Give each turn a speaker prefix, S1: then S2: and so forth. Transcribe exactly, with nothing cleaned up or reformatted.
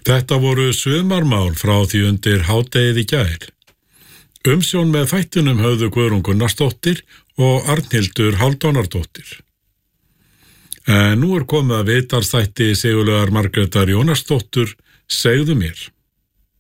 S1: Þetta voru sumarmál frá því undir hádegið í gær. Umsjón með þættinum höfðu Guðrún Gunnarsdóttir og Arnhildur Hálfdánardóttir. En nú er komið að viðtalsþætti Sigurlaugar Margrétar Jónasdóttur, Segðu mér.